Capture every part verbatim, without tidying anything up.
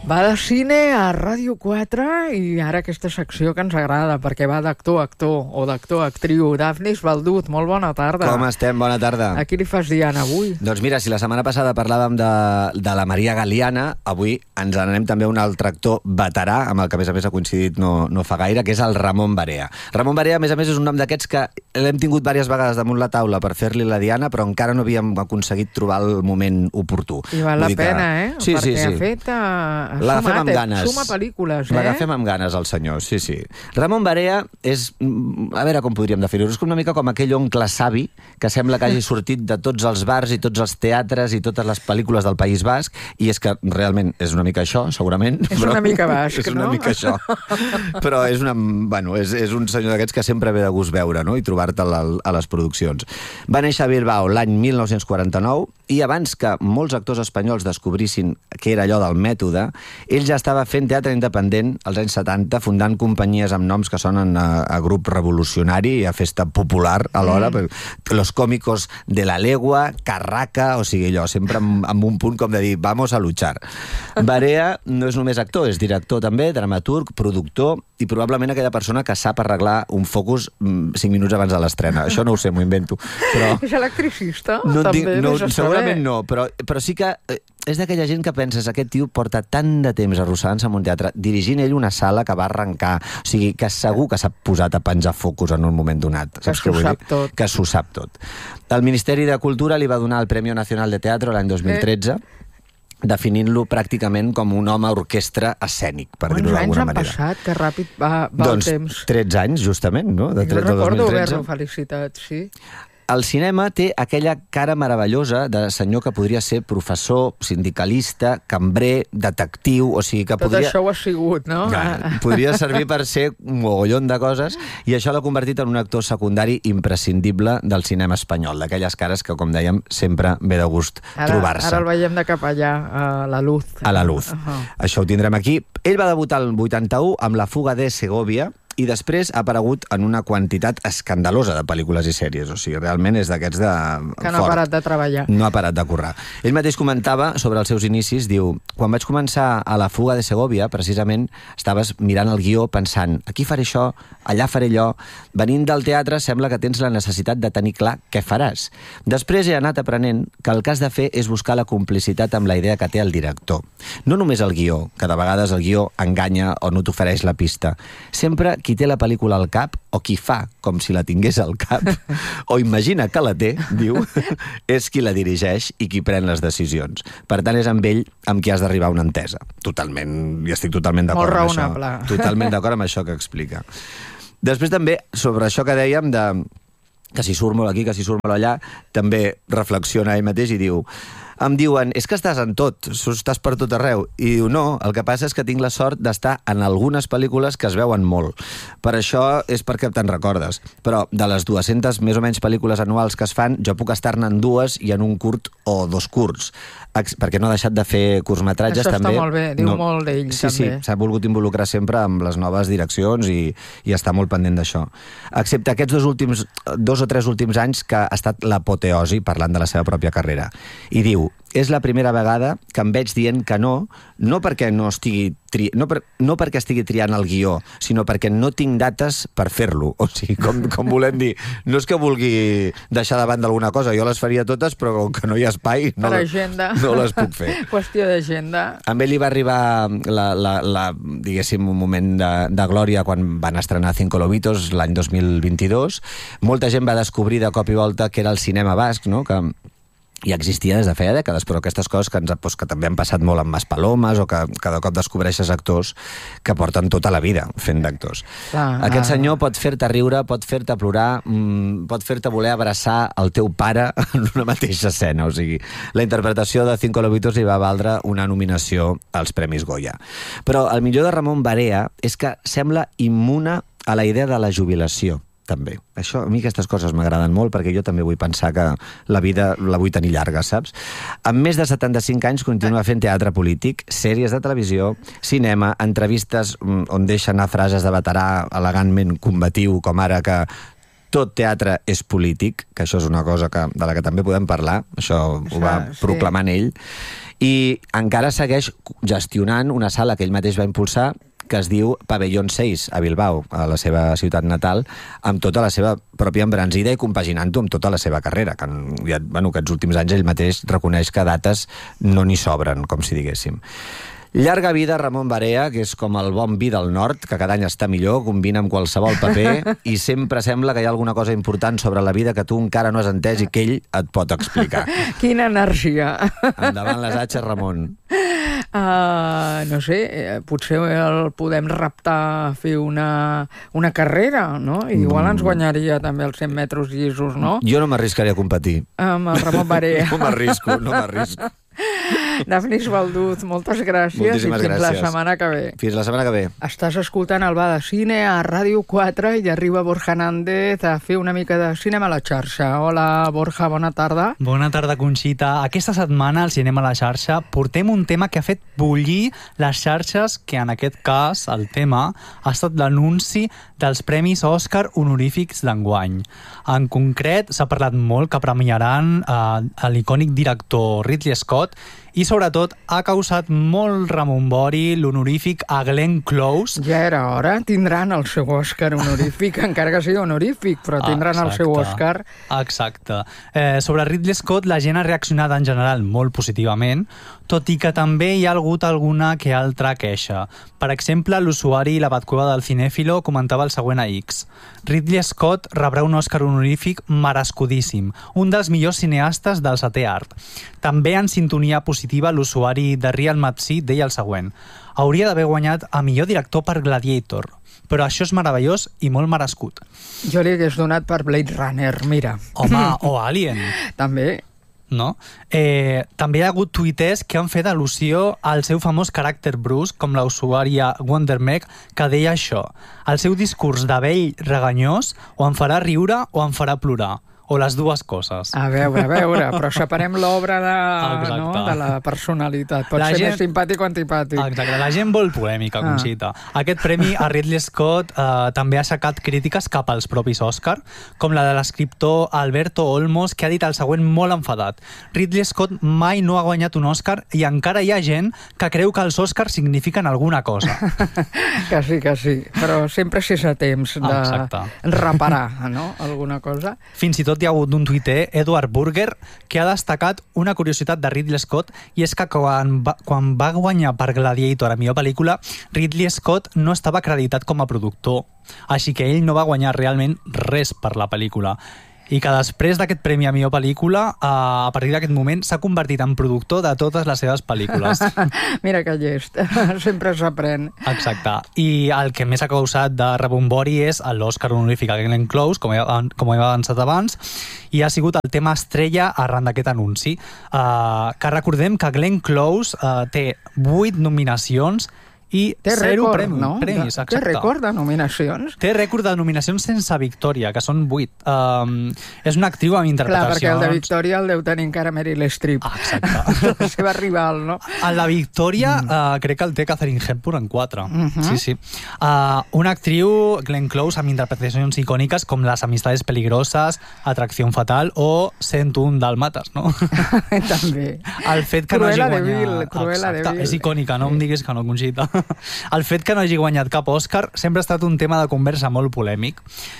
Va de cine a Ràdio quatre i ara aquesta secció que ens agrada perquè va d'actor a actor o d'actor a actriu. Dafnis Baldut, molt bona tarda. Com estem? Bona tarda. A qui li fas Diana avui? Doncs mira, si la setmana passada parlàvem de, de la Maria Galiana, avui ens anem també a un altre actor veterà, amb el que a més a més ha coincidit no, no fa gaire, que és el Ramon Barea. Ramon Barea, a més a més, és un nom d'aquests que l'hem tingut diverses vegades damunt la taula per fer-li la Diana, però encara no havíem aconseguit trobar el moment oportú. I val la pena, que... eh? Sí, perquè sí, sí. ha fet... Uh... L'agafem amb ganes. Suma pel·lícules, eh? L'agafem amb ganes, el senyor, sí, sí. Ramon Barea és... A veure com podríem definir-ho. És una mica com aquell oncle savi que sembla que hagi sortit de tots els bars i tots els teatres i totes les pel·lícules del País Basc, i és que realment és una mica això, segurament. És però... una mica basc, és una no? mica això. Però és, una, bueno, és, és un senyor d'aquests que sempre ve de gust veure, no? I trobar-te'l a les produccions. Va néixer a Bilbao l'any mil nou-cents quaranta-nou i abans que molts actors espanyols descobrissin què era allò del mètode, ell ja estava fent teatre independent als anys setanta, fundant companyies amb noms que sonen a, a grup revolucionari i a festa popular alhora. Mm. Los Cómicos de la Legua, Carraca, o sigui, allò, sempre amb, amb un punt com de dir, vamos a luchar. Barea no és només actor, és director també, dramaturg, productor i probablement aquella persona que sap arreglar un focus cinc minuts abans de l'estrena. Això no ho sé, m'ho invento. Però... És electricista? No també, dic, no, segurament saber. no, però, però sí que és d'aquella gent que penses, aquest tio porta tant de temps arrossegant-se en un teatre, dirigint ell una sala que va arrencar, o sigui, que segur que s'ha posat a penjar focus en un moment donat. Que s'ho sap tot. Que s'ho sap tot. El Ministeri de Cultura li va donar el Premi Nacional de Teatro l'any dos mil tretze, eh. definint-lo pràcticament com un home orquestra escènic, per dir-ho d'alguna manera. Quants anys han passat? Que ràpid va, va doncs, el temps. tretze anys, justament, no? De jo recordo haver-lo felicitat, sí. El cinema té aquella cara meravellosa de senyor que podria ser professor, sindicalista, cambrer, detectiu, o sigui que Tot podria... això ho ha sigut, no? Ja, podria servir per ser un mogollon de coses, i això l'ha convertit en un actor secundari imprescindible del cinema espanyol, d'aquelles cares que, com dèiem, sempre ve de gust trobar-se. Ara el veiem de cap allà, a la Luz. A la Luz. Uh -huh. Això ho tindrem aquí. Ell va debutar el vuitanta-u amb La fuga de Segovia, i després ha aparegut en una quantitat escandalosa de pel·lícules i sèries. O sigui, realment és d'aquests de... Que no fort. ha parat de treballar. No ha parat de currar. Ell mateix comentava sobre els seus inicis, diu, quan vaig començar a La fuga de Segovia, precisament estaves mirant el guió pensant, aquí faré això, allà faré allò. Venint del teatre sembla que tens la necessitat de tenir clar què faràs. Després he anat aprenent que el que has de fer és buscar la complicitat amb la idea que té el director. No només el guió, que de vegades el guió enganya o no t'ofereix la pista. Sempre qui té la pel·lícula al cap, o qui fa com si la tingués al cap, o imagina que la té, diu, és qui la dirigeix i qui pren les decisions. Per tant, és amb ell amb qui has d'arribar a una entesa. Totalment, i estic totalment d'acord amb això. Molt raonable. Totalment d'acord amb això que explica. Després també, sobre això que dèiem de que si surt molt aquí, que si surt molt allà, també reflexiona ell mateix i diu, em diuen, és que estàs en tot, estàs per tot arreu. I diu, no, el que passa és que tinc la sort d'estar en algunes pel·lícules que es veuen molt. Per això és perquè te'n recordes. Però de les dues-centes més o menys pel·lícules anuals que es fan, jo puc estar-ne en dues i en un curt o dos curts. Perquè no ha deixat de fer curtmetratges, això també. Això està molt bé, diu no, molt d'ell, sí, també. Sí, s'ha volgut involucrar sempre amb les noves direccions i, i està molt pendent d'això. Excepte aquests dos últims, dos o tres últims anys que ha estat l'apoteosi parlant de la seva pròpia carrera. I diu, és la primera vegada que em veig dient que no, no perquè no estigui tri... no, per... no perquè estigui triant el guió, sinó perquè no tinc dates per fer-lo. O sigui, com, com volem dir, no és que vulgui deixar de banda alguna cosa, jo les faria totes, però com que no hi ha espai, no, per agenda. no les puc fer. Qüestió d'agenda. Amb ell li va arribar la, la, la, diguéssim, un moment de, de glòria quan van estrenar Cinco Lobitos l'any dos mil vint-i-dos. Molta gent va descobrir de cop i volta que era el cinema basc, no?, que ja existia des de feia dècades, però aquestes coses que, ens, doncs, que també han passat molt amb Maspalomes o que cada cop descobreixes actors que porten tota la vida fent d'actors. Ah, Aquest ah. senyor pot fer-te riure, pot fer-te plorar, mmm, pot fer-te voler abraçar el teu pare en una mateixa escena. O sigui, la interpretació de Cinco Lobitos li va valdre una nominació als Premis Goya. Però el millor de Ramon Barea és que sembla immune a la idea de la jubilació. També. Això, a mi aquestes coses m'agraden molt perquè jo també vull pensar que la vida la vull tenir llarga, saps? Amb més de setanta-cinc anys continua fent teatre polític, sèries de televisió, cinema, entrevistes on deixa anar frases de veterà elegantment combatiu, com ara que tot teatre és polític, que això és una cosa que, de la que també podem parlar, això ho va sí. proclamant ell, I encara segueix gestionant una sala que ell mateix va impulsar, que es diu Pavellón seis, a Bilbao, a la seva ciutat natal, amb tota la seva pròpia embranzida i compaginant-ho amb tota la seva carrera, que, ja, bueno, que els últims anys ell mateix reconeix que dates no n'hi sobren, com si diguéssim. Llarga vida Ramon Barea, que és com el bon vi del nord, que cada any està millor, combina amb qualsevol paper i sempre sembla que hi ha alguna cosa important sobre la vida que tu encara no has entès i que ell et pot explicar. Quina energia! Endavant les atxes, Ramon. Uh, no sé, potser el podem reptar a fer una, una carrera, no? I igual ens guanyaria també els cent metres llisos, no? Jo no m'arriscaria a competir. Amb el Ramon Barea. No m'arrisco, no m'arrisco. Dafnis Balduz, moltes gràcies. Moltíssimes i fins gràcies. la setmana que ve. Fins la setmana que ve. Estàs escoltant el Va de Cine a Ràdio quatre i arriba Borja Nández a fer una mica de cinema a la xarxa. Hola, Borja, bona tarda. Bona tarda, Conxita. Aquesta setmana al Cinema a la xarxa portem un tema que ha fet bullir les xarxes, que en aquest cas el tema ha estat l'anunci dels Premis Òscar honorífics d'enguany. En concret, s'ha parlat molt que premiaran eh, l'icònic director Ridley Scott i sobretot ha causat molt remombori l'honorífic a Glenn Close. Ja era hora, tindran el seu Òscar honorífic, encara que sigui honorífic, però tindran Exacte. el seu Òscar. Exacte. Eh, sobre Ridley Scott la gent ha reaccionat en general molt positivament, tot i que també hi ha hagut alguna que altra queixa. Per exemple, l'usuari La Batcueva del Cinéfilo comentava el següent a X. Ridley Scott rebrà un Òscar honorífic merescudíssim, un dels millors cineastes del setè art. També en sintonia positiva l'usuari de Real Mapsy deia el següent. Hauria d'haver guanyat a millor director per Gladiator, però això és meravellós i molt merescut. Jo li hagués donat per Blade Runner, mira. Home, o Alien. També. No? Eh, també hi ha hagut tuiters que han fet al·lusió al seu famós caràcter brusc, com la usuària Wondermeg, que deia això. El seu discurs de vell reganyós o em farà riure o em farà plorar. O les dues coses. A veure, a veure, però separem l'obra de, no, de la personalitat. Pot la ser gent... més simpàtic o antipàtic. Exacte, la gent vol polèmica, Conxita. Ah. Aquest premi a Ridley Scott eh, també ha aixecat crítiques cap als propis Òscar, com la de l'escriptor Alberto Olmos, que ha dit el següent molt enfadat. Ridley Scott mai no ha guanyat un Òscar i encara hi ha gent que creu que els Òscars signifiquen alguna cosa. Que sí, que sí, però sempre si és a temps de Exacte. reparar, no?, alguna cosa. Fins i tot hi ha hagut un tuiter, Edward Burger, que ha destacat una curiositat de Ridley Scott, i és que quan va, quan va guanyar per Gladiator a millor pel·lícula, Ridley Scott no estava acreditat com a productor, així que ell no va guanyar realment res per la pel·lícula. I que després d'aquest premi a millor pel·lícula, a partir d'aquest moment s'ha convertit en productor de totes les seves pel·lícules. Mira que llest, sempre s'aprèn. Exacte. I el que més ha causat de rebombori és l'Òscar honorífic a Glenn Close, com he, com he avançat abans, i ha sigut el tema estrella arran d'aquest anunci. Uh, que recordem que Glenn Close uh, té vuit nominacions i té zero rècord, premi, no? premis. Exacte. Té rècord de nominacions? Té rècord de nominacions sense victòria, que són vuit. Um, és una actriu amb interpretacions... Clar, perquè el de Victòria el deu tenir encara Meryl Streep. Ah, exacte. La seva rival, no? En la Victòria mm. uh, crec que el té Katharine Hepburn en quatre. Uh -huh. Sí, sí. Uh, una actriu, Glenn Close, amb interpretacions icòniques com Las amistades peligroses, Atracción fatal o cent un dàlmates, no? També. El fet que Cruella no hagi de guanyat... Vil, Cruella de Vil. És icònica, no sí. em diguis que no, Conxita. El fet que no hagi guanyat cap Òscar sempre ha estat un tema de conversa molt polèmic.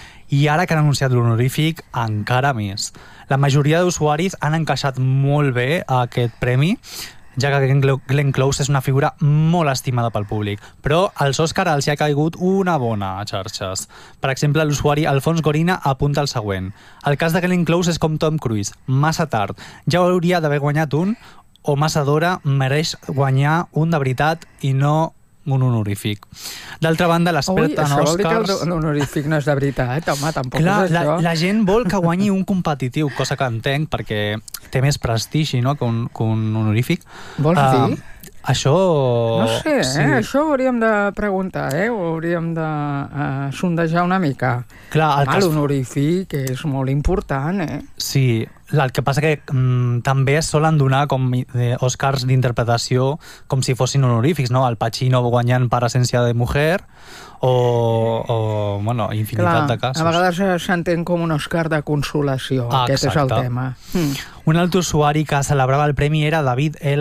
I ara que han anunciat l'honorífic, encara més. La majoria d'usuaris han encaixat molt bé a aquest premi, ja que Glenn Close és una figura molt estimada pel públic. Però als Òscar els hi ha caigut una bona a xarxes. Per exemple, l'usuari Alfons Gorina apunta el següent. El cas de Glenn Close és com Tom Cruise, massa tard. Ja hauria d'haver guanyat un, o massa d'hora mereix guanyar un de veritat i no un honorífic. D'altra banda, l'experta en Òscars... Ui, això vol dir que l'honorífic no és de veritat, home, tampoc Clar, és això. La, la gent vol que guanyi un competitiu, cosa que entenc, perquè té més prestigi, no?, que un, que un honorífic. Vols uh, dir? Això... No sé, eh? Sí. Això ho hauríem de preguntar, eh? Ho hauríem de uh, sondejar una mica. Clar, el ah, cas... l'honorífic és molt important, eh? Sí, el que passa que mm, també es solen donar com eh, Òscars d'interpretació com si fossin honorífics, no? El Pacino guanyant per Essència de Mujer o, o bueno, infinitat Clar, de casos. a vegades s'entén com un Òscar de consolació. Ah, aquest exacte. és el tema. Mm. Un altre usuari que celebrava el premi era David Ela,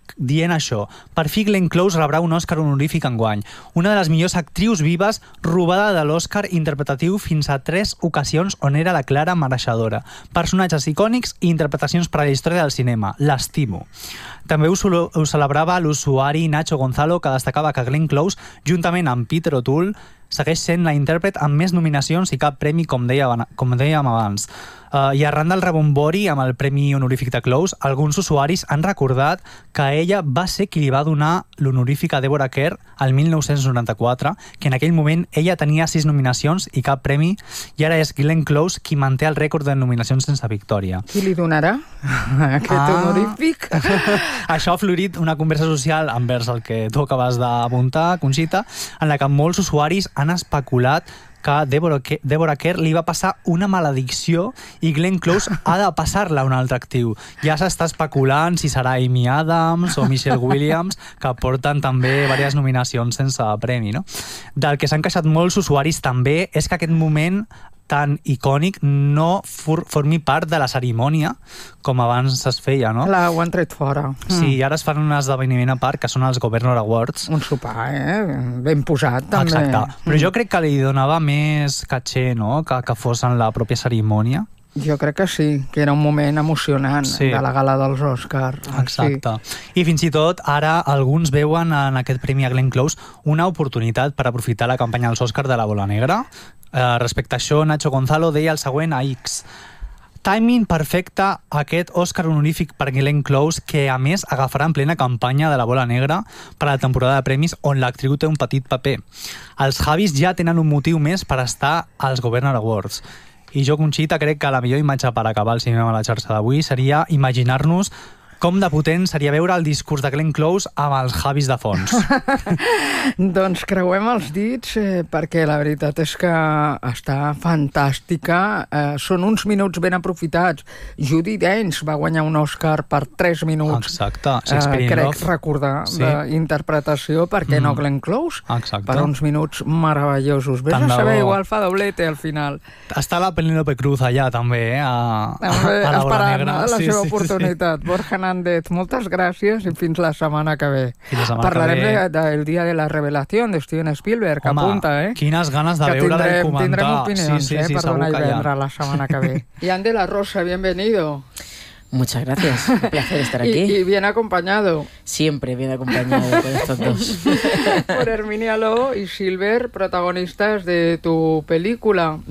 dient això: per fi Glenn Close rebrà un Òscar honorífic enguany. Una de les millors actrius vives robada de l'Òscar interpretatiu fins a tres ocasions on era la clara mereixedora. Personatges icònics i interpretacions per a la història del cinema. L'estimo. També ho, ho celebrava l'usuari Nacho Gonzalo, que destacava que Glenn Close, juntament amb Peter O'Toole, segueix sent la intèrpret amb més nominacions i cap premi, com, deia, com dèiem abans. Uh, I arran del rebombori amb el Premi Honorífic de Close, alguns usuaris han recordat que ella va ser qui li va donar l'honorífic a Deborah Kerr el mil nou-cents noranta-quatre, que en aquell moment ella tenia sis nominacions i cap premi, i ara és Glenn Close qui manté el rècord de nominacions sense victòria. Qui li donarà aquest ah. honorífic? Això ha florit una conversa social envers el que tu acabes d'apuntar, Conxita, en la que molts usuaris han especulat que Deborah, Deborah Kerr li va passar una maledicció i Glenn Close ha de passar-la a un altre actiu. Ja s'està especulant si serà Amy Adams o Michelle Williams, que porten també diverses nominacions sense premi, no? Del que s'han queixat molts usuaris també és que aquest moment tan icònic no for, formi part de la cerimònia com abans es feia, no? Clar, ho han tret fora. Sí, i ara es fan un esdeveniment a part que són els Governor Awards. Un sopar, eh? Ben posat, també. Exacte. Però jo crec que li donava més caché, no?, que, que fos en la pròpia cerimònia. Jo crec que sí, que era un moment emocionant sí. de la gala dels Oscars. Exacte. Sí. I fins i tot ara alguns veuen en aquest premi a Glenn Close una oportunitat per aprofitar la campanya dels Oscars de la Bola Negra. Uh, respecte a això, Nacho Gonzalo deia el següent a X: timing perfecte aquest Òscar honorífic per Glenn Close, que a més agafarà en plena campanya de la Bola Negra per a la temporada de premis on l'actriu té un petit paper. Els Javis ja tenen un motiu més per estar als Governor Awards. I jo, Conxita, crec que la millor imatge per acabar el cinema a la xarxa d'avui seria imaginar-nos com de potent seria veure el discurs de Glenn Close amb els Javis de fons. Doncs creuem els dits eh, perquè la veritat és que està fantàstica. Eh, són uns minuts ben aprofitats. Judi Dench va guanyar un Òscar per tres minuts. Exacte. Eh, crec recordar sí. d'interpretació. Per què mm. no Glenn Close? Exacte. Per uns minuts meravellosos. Vés a saber, igual fa doblete al final. Està la Penélope Cruz allà també, eh? A, també a la Bola Negra. Esperant la sí, seva sí, oportunitat. Sí. Borja Nández, moltes gràcies i fins la setmana que ve. Parlarem del de, de dia de la revelació de Steven Spielberg. Home, apunta, eh? Quines ganes de veure-la i comentar. Tindrem opinions, sí, sí, sí, eh? Per donar i ja. vendre la setmana que ve. Ian de la Rosa, bienvenido. Muchas gracias, un placer estar aquí. Y, y bien acompañado. Siempre bien acompañado con estos dos. Por Herminia Lo y Silver, protagonistas de tu película,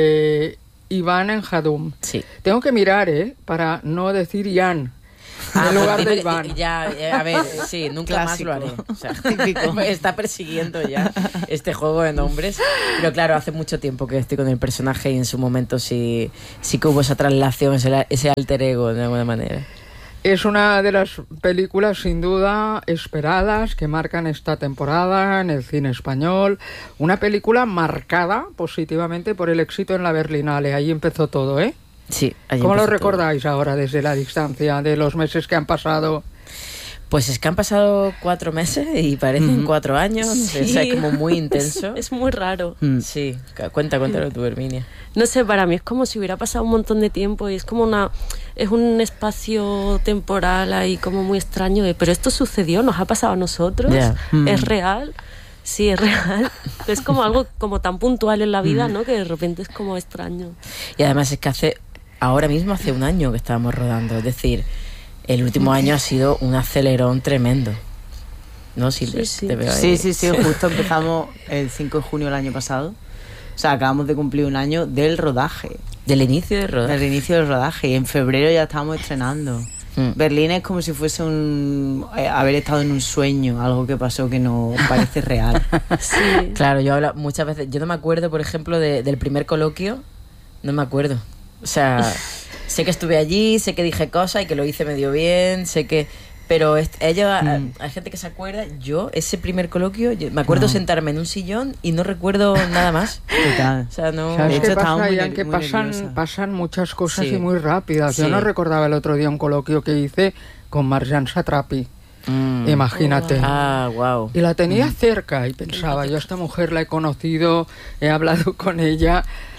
de Iván en Jadum. Sí. Tengo que mirar, ¿eh? Para no decir Ian. Ah, en lugar pues, de Iván. Ya, ya, a ver, sí, nunca Clásico. más lo haré. O sea, típico. Está persiguiendo ya este juego de nombres. Pero claro, hace mucho tiempo que estoy con el personaje y en su momento sí, sí que hubo esa traslación, ese, ese alter ego de alguna manera. Es una de las películas sin duda esperadas que marcan esta temporada en el cine español. Una película marcada positivamente por el éxito en la Berlinale. Ahí empezó todo, ¿eh? Sí, ¿Cómo lo recordáis todo ahora desde la distancia de los meses que han pasado? Pues es que han pasado cuatro meses y parecen mm. cuatro años. Sí. O sea, es como muy intenso. Es, es muy raro. Mm. Sí, cuenta, cuéntalo tú, Herminia. No sé, para mí es como si hubiera pasado un montón de tiempo y es como una... Es un espacio temporal ahí como muy extraño. De, pero esto sucedió, nos ha pasado a nosotros, yeah. mm. es real. Sí, es real. Es como algo como tan puntual en la vida, ¿no? Que de repente es como extraño. Y además es que hace... Ahora mismo hace un año que estábamos rodando. Es decir, el último año ha sido un acelerón tremendo. ¿No, Silver? Sí, sí. Te veo ahí. Sí, sí, sí. Justo empezamos el cinco de junio del año pasado. O sea, acabamos de cumplir un año del rodaje. Del inicio del rodaje. Del inicio del rodaje. Y en febrero ya estábamos estrenando. Mm. Berlín es como si fuese un eh, haber estado en un sueño, algo que pasó que no parece real. Sí. Claro, yo hablo muchas veces... Yo no me acuerdo, por ejemplo, de, del primer coloquio. No me acuerdo. O sea, sé que estuve allí, sé que dije cosas y que lo hice medio bien, sé que... Pero ellos, mm. hay gente que se acuerda. Yo, ese primer coloquio, yo, me acuerdo no. sentarme en un sillón y no recuerdo nada más. Total. O sea, no... ¿Sabes qué pasa, muy, Ian? Que muy pasan, pasan muchas cosas sí. y muy rápidas. Sí. Yo no recordaba el otro día un coloquio que hice con Marjan Satrapi. Mm. Imagínate. Ah, wow. Y la tenía mm. cerca y pensaba, yo a esta mujer la he conocido, he hablado con ella...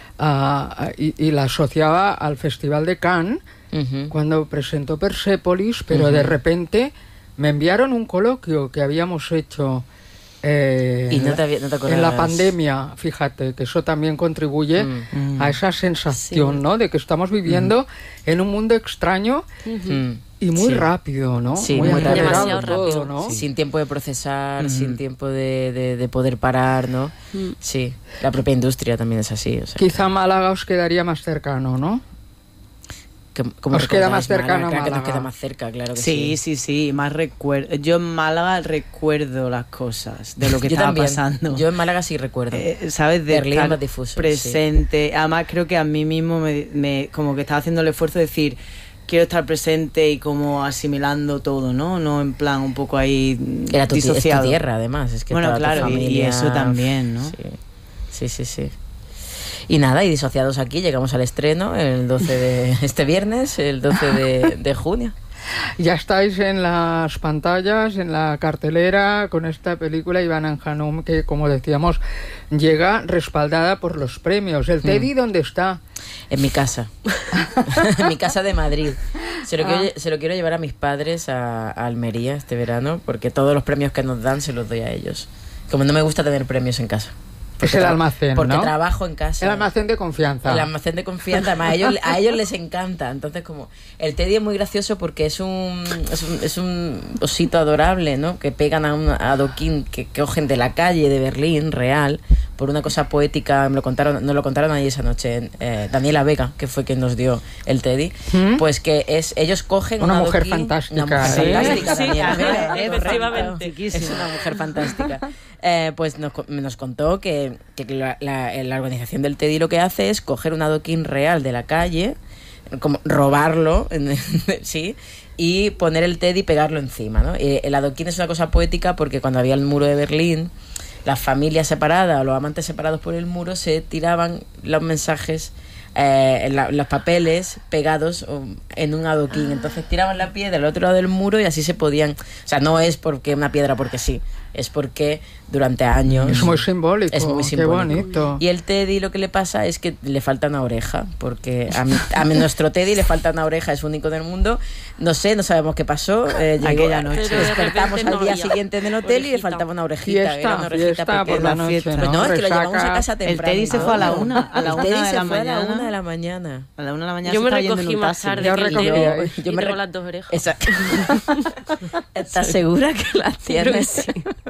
Uh, y, y la asociaba al Festival de Cannes uh-huh. cuando presentó Persépolis, pero uh-huh. de repente me enviaron un coloquio que habíamos hecho eh, y no te, no te en la pandemia, fíjate, que eso también contribuye mm. a esa sensación, sí. ¿no? De que estamos viviendo mm. en un mundo extraño mm. y muy sí. rápido, ¿no? Sí, muy, muy demasiado rápido, todo, ¿no? Sí. Sin tiempo de procesar, mm. sin tiempo de, de, de poder parar, ¿no? Mm. Sí, la propia industria también es así. O sea. Quizá Málaga os quedaría más cercano, ¿no? Como nos queda más cercano Málaga, que nos queda más cerca, claro que sí. Sí, sí, sí, más recuerdo. Yo en Málaga recuerdo las cosas de lo que Yo estaba también. pasando. Yo en Málaga sí recuerdo. Eh, ¿Sabes? De Berlín estar más difuso, presente. Sí. Además creo que a mí mismo me, me como que estaba haciendo el esfuerzo de decir quiero estar presente y como asimilando todo, ¿no? No en plan un poco ahí Era tu, disociado. Es tu tierra, además. Es que bueno, toda claro, tu familia, y eso también, ¿no? Sí, sí, sí. sí. Y nada, y disociados aquí, llegamos al estreno el doce de este viernes, el doce de, de junio. Ya estáis en las pantallas, en la cartelera, con esta película Iván and Hanum, que, como decíamos, llega respaldada por los premios. ¿El Teddy mm. dónde está? En mi casa. En mi casa de Madrid. Se lo, ah. quiero, se lo quiero llevar a mis padres a, a Almería este verano, porque todos los premios que nos dan se los doy a ellos. Como no me gusta tener premios en casa. Es el almacén, porque ¿no? trabajo en casa. El almacén de confianza. El almacén de confianza. Además, a ellos, a ellos les encanta. Entonces, como el Teddy es muy gracioso porque es un es un, es un osito adorable, ¿no? Que pegan a un adoquín que, que cogen de la calle de Berlín, real, por una cosa poética. Me lo contaron, nos lo contaron ahí esa noche. Eh, Daniela Vega, que fue quien nos dio el Teddy. ¿Mm? Pues que es ellos cogen una un mujer adoquín, fantástica. Una mujer ¿eh? fantástica, sí, Daniela sí, Vega. efectivamente. Es una mujer fantástica. Eh, pues nos, nos contó que, que la, la, la organización del Teddy lo que hace es coger un adoquín real de la calle, como robarlo, sí, y poner el Teddy y pegarlo encima, ¿no? Y el adoquín es una cosa poética porque cuando había el muro de Berlín, las familias separadas o los amantes separados por el muro se tiraban los mensajes, eh, la, los papeles pegados en un adoquín. Entonces tiraban la piedra al otro lado del muro y así se podían... O sea, no es porque una piedra porque sí, es porque durante años... Es muy simbólico, es muy simbólico. Qué bonito. Y el Teddy lo que le pasa es que le falta una oreja, porque a, mi, a mi, nuestro Teddy le falta una oreja, es único del mundo. No sé, no sabemos qué pasó. Eh, llegó, aquella noche. Pero de despertamos al no día había siguiente en el hotel orejita. y le faltaba una orejita. Fiesta, era una orejita fiesta por la noche, Pues ¿no? no, es que lo Resaca. llevamos a casa temprano. El Teddy se fue a la una, a la el una Teddy de se la fue mañana. a la una de la mañana. A la una de la mañana Yo se me estaba yendo en recogí un más taxi. tarde Ya que el recogí. Teddy Yo y me tengo rec- las dos orejas. Esa- ¿Estás segura que la tienes? Sí.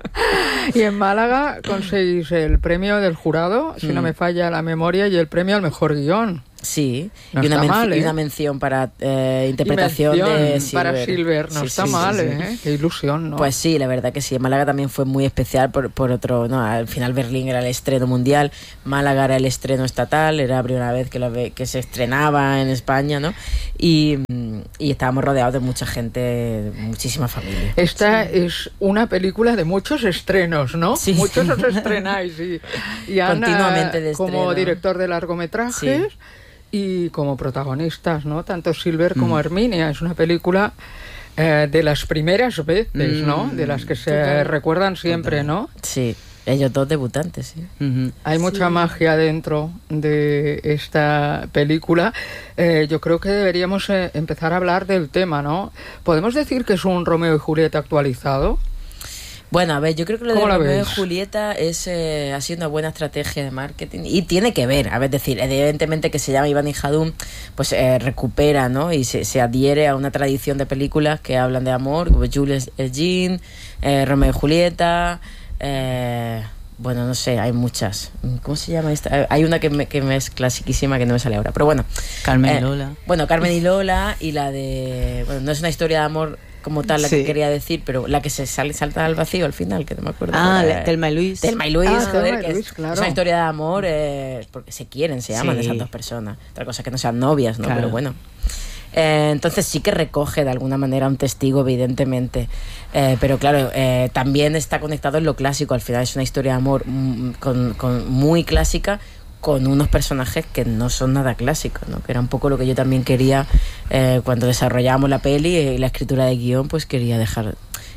Y en Málaga conseguís el premio del jurado, si mm. no me falla la memoria, y el premio al mejor guión. Sí, no y, una está menci- mal, ¿eh? y una mención para eh, interpretación mención de Silver. para Silver, no Sí, está sí, mal, sí, sí. ¿eh? Qué ilusión, ¿no? Pues sí, la verdad que sí. Málaga también fue muy especial por, por otro... No, al final Berlín era el estreno mundial, Málaga era el estreno estatal, era la primera vez que, lo ve, que se estrenaba en España, ¿no? Y, y estábamos rodeados de mucha gente, muchísima familia. Esta sí. es una película de muchos estrenos, ¿no? Sí. Muchos os estrenáis. Y, y Ana, continuamente de estreno. como director de largometrajes... Sí. Y como protagonistas, ¿no? Tanto Silver como mm. Herminia. Es una película eh, de las primeras veces, mm. ¿no? De las que se Total. recuerdan siempre, Total. ¿no? Sí, ellos dos debutantes, sí. Uh-huh. Hay mucha sí. magia dentro de esta película. Eh, yo creo que deberíamos eh, empezar a hablar del tema, ¿no? ¿Podemos decir que es un Romeo y Julieta actualizado? Bueno, a ver, yo creo que lo de ¿Cómo Romeo y Julieta es, eh, ha sido una buena estrategia de marketing y tiene que ver, a ver, decir, evidentemente que se llama Iván y Hadum, pues eh, recupera, ¿no? Y se, se adhiere a una tradición de películas que hablan de amor, como Jules et Jean, eh, Romeo y Julieta, eh, bueno, no sé, hay muchas. ¿Cómo se llama esta? Hay una que me, que me es clasiquísima que no me sale ahora, pero bueno. Carmen eh, y Lola. Bueno, Carmen y Lola y la de... Bueno, no es una historia de amor como tal la sí. que quería decir, pero la que se sale, salta al vacío al final, que no me acuerdo. Ah, la, Thelma y Luis. Thelma y Luis, ah, joder, Thelma y que Luis, es, claro. es una historia de amor, eh, porque se quieren, se aman sí. esas dos personas. Otra cosa es que no sean novias, ¿no? Claro. Pero bueno. Eh, entonces sí que recoge de alguna manera un testigo, evidentemente. Eh, pero claro, eh, también está conectado en lo clásico. Al final es una historia de amor mm, con, con muy clásica, con unos personajes que no son nada clásicos, ¿no? Que era un poco lo que yo también quería eh, cuando desarrollábamos la peli y la escritura de guión, pues quería dejar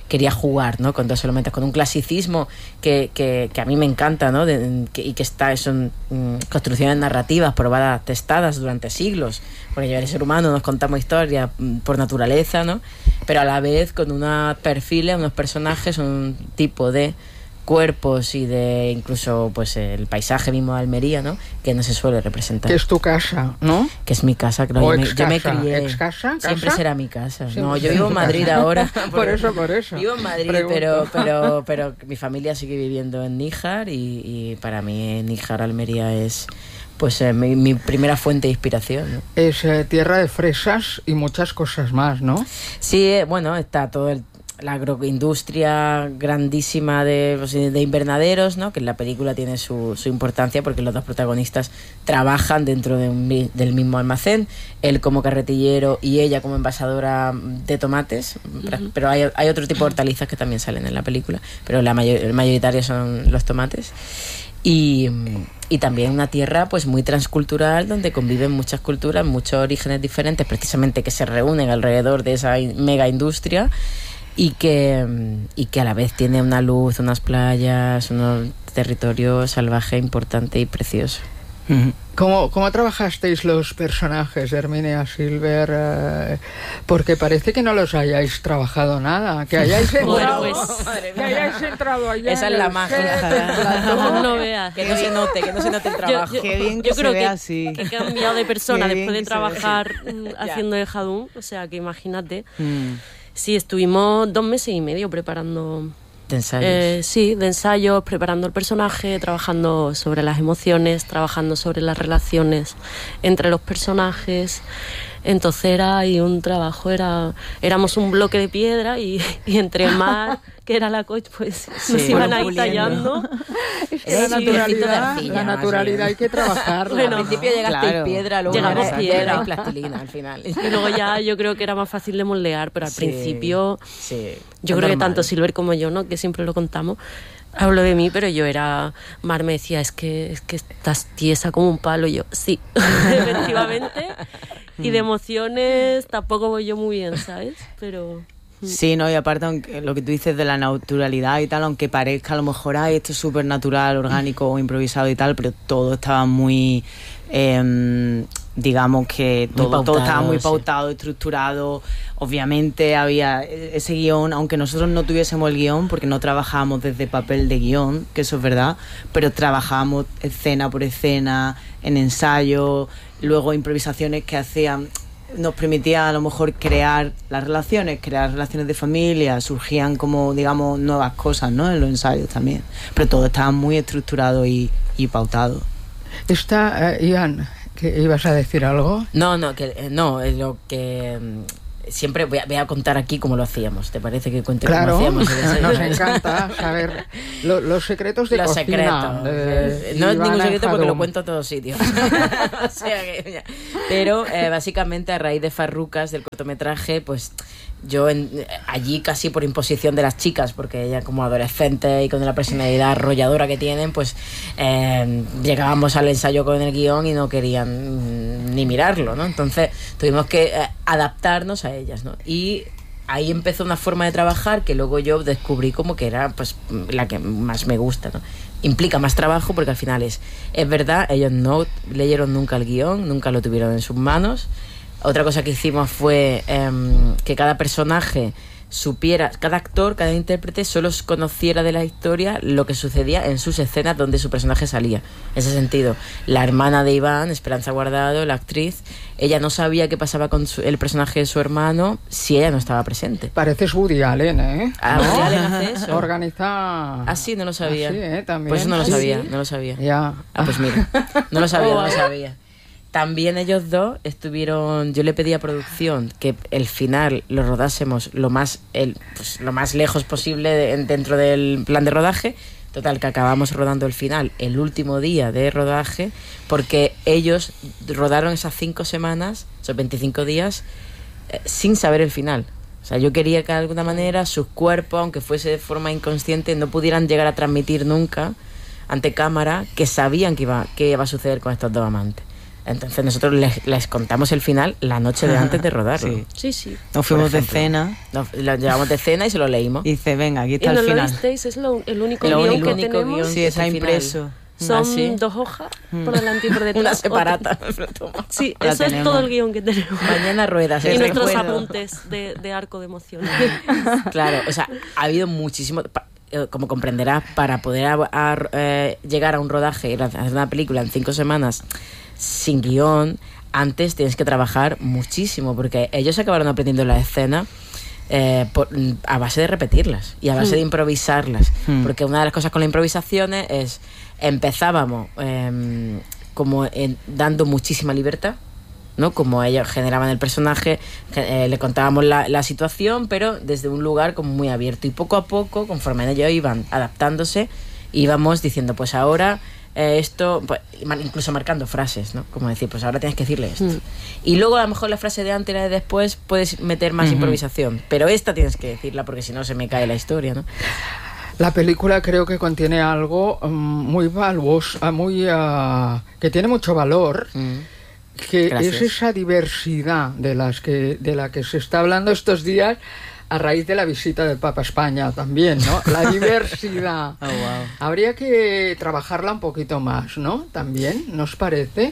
quería jugar, ¿no? Con dos elementos, con un clasicismo que, que, que a mí me encanta, ¿no? De, que, y que está, son mm, construcciones narrativas probadas, testadas durante siglos, porque yo, el ser humano, nos contamos historias mm, por naturaleza, ¿no? Pero a la vez con unos perfiles, unos personajes, un tipo de cuerpos y de incluso pues el paisaje mismo de Almería, ¿no? Que no se suele representar. Que es tu casa, ¿no? Que es mi casa, claro. O Yo, ex me, yo me casa, crié. ex casa, Siempre casa. será mi casa. Siempre no, yo será vivo en tu Madrid casa. ahora. Por eso, por eso. Vivo en Madrid, Pregunto. pero, pero, pero mi familia sigue viviendo en Níjar y, y para mí Níjar, Almería es pues eh, mi, mi primera fuente de inspiración, ¿no? Es eh, tierra de fresas y muchas cosas más, ¿no? Sí, eh, bueno, está todo el la agroindustria grandísima de, pues, de invernaderos, ¿no? Que en la película tiene su, su importancia porque los dos protagonistas trabajan dentro de un, del mismo almacén, él como carretillero y ella como envasadora de tomates, uh-huh. Pero hay, hay otro tipo de hortalizas que también salen en la película, pero la mayor, el mayoritario son los tomates. Y, y también una tierra pues muy transcultural donde conviven muchas culturas, muchos orígenes diferentes, precisamente que se reúnen alrededor de esa mega industria. Y que, y que a la vez tiene una luz, unas playas, un territorio salvaje importante y precioso. ¿Cómo, cómo trabajasteis los personajes, Herminia Silver? Eh, porque parece que no los hayáis trabajado nada, que hayáis entrado, Bueno, pues, que hayáis entrado allá. Esa en es la el magia. set, del plató. No veas. Que no se note, que no se note el trabajo. Yo, yo- Qué bien que yo se creo ve que, así. que he cambiado de persona Qué después bien de que se ve así. trabajar mm, haciendo de Jadún, o sea que imagínate. Mm. Sí, estuvimos dos meses y medio preparando, De ensayos. eh, sí, de ensayos, preparando el personaje, trabajando sobre las emociones, trabajando sobre las relaciones entre los personajes. Entonces era ahí un trabajo, era éramos un bloque de piedra y, y entre Mar, que era la coach, pues nos Sí, iban bueno, ahí puliendo. tallando. Es que la Sí, naturalidad, trocito de arcilla, la más naturalidad bien. hay que trabajarla. Bueno, Al principio llegaste claro. piedra, luego Llegamos era piedra. y plastilina al final. Y luego ya yo creo que era más fácil de moldear, pero al Sí, principio sí, yo es creo que normal. tanto Silver como yo, ¿no? Que siempre lo contamos, hablo de mí, pero yo era... Mar me decía, es que, es que estás tiesa como un palo. Y yo, sí, efectivamente. Y de emociones tampoco voy yo muy bien, ¿sabes? Pero... Sí, no, y aparte aunque lo que tú dices de la naturalidad y tal, aunque parezca a lo mejor, ay, esto es súper natural, orgánico o improvisado y tal, pero todo estaba muy, eh, digamos que todo, pautado, todo estaba muy sí. pautado, estructurado. Obviamente había ese guión, aunque nosotros no tuviésemos el guión, porque no trabajábamos desde papel de guión, que eso es verdad, pero trabajábamos escena por escena, en ensayo, luego improvisaciones que hacían... nos permitía a lo mejor crear las relaciones, crear relaciones de familia, surgían como, digamos, nuevas cosas, ¿no? En los ensayos también. Pero todo estaba muy estructurado y, y pautado. Está, eh, Ian, ¿que ibas a decir algo? No, no, que eh, no, es lo que mm, siempre voy a, voy a contar aquí cómo lo hacíamos. ¿Te parece que cuente Claro, cómo hacíamos el ensayo? nos encanta saber lo- los secretos de Los cocina. secretos. de No es Ivana ningún secreto porque lo Jadún. cuento en todos sitios. O sea que, ya. Pero eh, básicamente a raíz de Farrucas, del cortometraje, pues yo en, allí casi por imposición de las chicas, porque ella como adolescente y con la personalidad arrolladora que tienen, pues eh, llegábamos al ensayo con el guión y no querían mm, ni mirarlo, ¿no? Entonces tuvimos que eh, adaptarnos a ellas, ¿no? Y ahí empezó una forma de trabajar que luego yo descubrí como que era pues la que más me gusta, ¿no? Implica más trabajo porque al final es, es verdad, ellos no leyeron nunca el guión, nunca lo tuvieron en sus manos. Otra cosa que hicimos fue eh, que cada personaje supiera, cada actor, cada intérprete solo conociera de la historia lo que sucedía en sus escenas donde su personaje salía. En ese sentido, la hermana de Iván, Esperanza Guardado, la actriz, ella no sabía qué pasaba con su, el personaje de su hermano si ella no estaba presente. Pareces Woody Allen, ¿eh? Ah, ¿No? Woody Allen hace eso. Organiza... Ah, sí, no lo sabía. Ah, sí, ¿eh? También. Pues eso no lo ¿Ah, sí? sabía, no lo sabía. Ya. Ah, pues mira, no lo sabía, no lo sabía. También ellos dos estuvieron, yo le pedí a producción que el final lo rodásemos lo más el, pues, lo más lejos posible de, dentro del plan de rodaje. Total, que acabamos rodando el final el último día de rodaje, porque ellos rodaron esas cinco semanas, esos veinticinco días, eh, sin saber el final. O sea, yo quería que de alguna manera sus cuerpos, aunque fuese de forma inconsciente, no pudieran llegar a transmitir nunca ante cámara que sabían que iba, que iba a suceder con estos dos amantes. Entonces nosotros les, les contamos el final la noche de antes de rodarlo. Sí. Sí, sí. Nos fuimos de ejemplo. cena. Nos, lo llevamos de cena y se lo leímos. Y dice, venga, aquí Y está no el lo final. visteis, es lo- el único El guión único que tenemos. guión. Sí, está el final. impreso. Son ¿Ah, sí? dos hojas por delante y por detrás. Una separata. Otra. Sí, La eso es tenemos. todo el guión que tenemos. Mañana ruedas. Y el nuestros recuerdo. apuntes de, de arco de emociones. Claro, o sea, ha habido muchísimo... pa- eh, Como comprenderás, para poder a- a- eh, llegar a un rodaje y hacer una película en cinco semanas sin guión, antes tienes que trabajar muchísimo, porque ellos acabaron aprendiendo la escena eh, por- a base de repetirlas y a base de improvisarlas. Hmm. Porque una de las cosas con las improvisaciones es, empezábamos eh, como en- dando muchísima libertad, ¿no? Como ellos generaban el personaje, eh, le contábamos la, la situación, pero desde un lugar como muy abierto. Y poco a poco, conforme ellos iban adaptándose, íbamos diciendo, pues ahora eh, esto, pues, incluso marcando frases, ¿no? Como decir, pues ahora tienes que decirle esto. Mm. Y luego a lo mejor la frase de antes y la de después puedes meter más Ujú. improvisación, pero esta tienes que decirla porque si no se me cae la historia, ¿no? La película creo que contiene algo mm, muy valuoso, muy, ah, que tiene mucho valor, Mm. que Gracias. es esa diversidad de, las que, de la que se está hablando estos días a raíz de la visita del Papa a España también, ¿no? La diversidad. Oh, wow. Habría que trabajarla un poquito más, ¿no? También, ¿nos parece?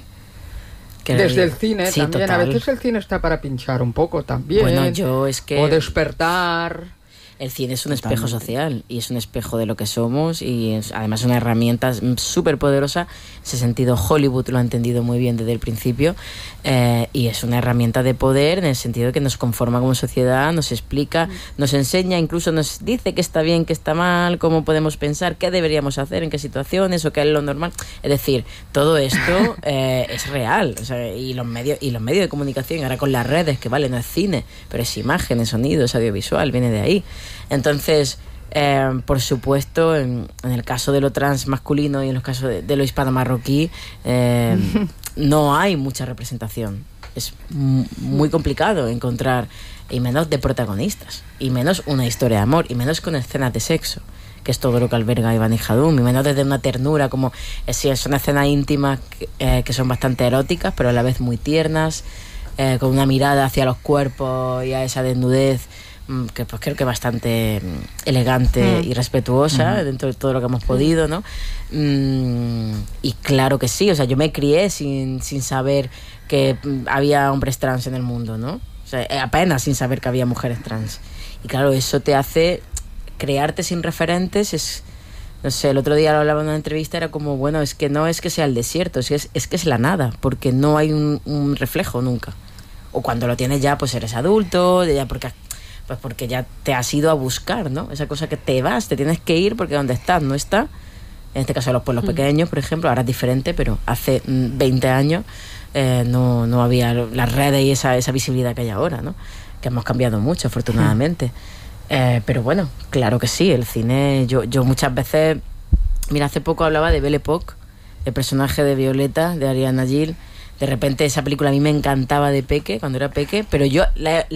Que Desde la- el cine Sí, también. A total. veces el cine está para pinchar un poco también. Bueno, yo es que... O despertar. El cine es un Totalmente. espejo social y es un espejo de lo que somos y es, además es una herramienta súper poderosa. En ese sentido, Hollywood lo ha entendido muy bien desde el principio eh, y es una herramienta de poder en el sentido de que nos conforma como sociedad, nos explica, nos enseña, incluso nos dice qué está bien, qué está mal, cómo podemos pensar, qué deberíamos hacer, en qué situaciones o qué es lo normal. Es decir, todo esto eh, es real, o sea, y los medios y los medios de comunicación, ahora con las redes, que vale, no es cine, pero es imagen, es sonido, es audiovisual, viene de ahí. Entonces, eh, por supuesto, en, en el caso de lo trans masculino y en los casos de, de lo hispano marroquí, eh, no hay mucha representación. Es m- muy complicado encontrar, y menos de protagonistas, y menos una historia de amor, y menos con escenas de sexo, que es todo lo que alberga Iván y Jadum, y menos desde una ternura, como eh, si son escenas íntimas que, eh, que son bastante eróticas, pero a la vez muy tiernas, eh, con una mirada hacia los cuerpos y a esa desnudez, mm, que pues creo que bastante mm, elegante Mm. y respetuosa dentro de todo lo que hemos podido, ¿no? Mm, y claro que sí, o sea, yo me crié sin, sin saber que mm, había hombres trans en el mundo, ¿no? O sea, eh, apenas sin saber que había mujeres trans. Y claro, eso te hace crearte sin referentes, es... No sé, el otro día lo hablaba en una entrevista, era como, bueno, es que no es que sea el desierto, es que es, es que es la nada, porque no hay un, un reflejo nunca. O cuando lo tienes ya, pues eres adulto, ya porque, pues porque ya te has ido a buscar, ¿no? Esa cosa que te vas, te tienes que ir porque donde estás no está. En este caso de los pueblos Mm. pequeños, por ejemplo, ahora es diferente, pero hace mm, veinte años eh, no, no había las redes y esa, esa visibilidad que hay ahora, ¿no? Que hemos cambiado mucho, afortunadamente. Eh, pero bueno, claro que sí, el cine, yo, yo muchas veces, mira, hace poco hablaba de Belle Époque, el personaje de Violeta, de Ariana Gil. De repente esa película a mí me encantaba de peque, cuando era peque, pero yo la,